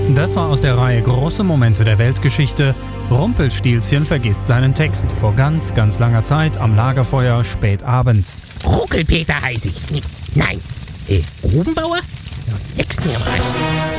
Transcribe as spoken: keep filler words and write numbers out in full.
Das war aus der Reihe Große Momente der Weltgeschichte. Rumpelstilzchen vergisst seinen Text vor ganz, ganz langer Zeit am Lagerfeuer spät abends. Ruckelpeter heiße ich. Nein, äh, Grubenbauer? Ja, nächsten Jahr.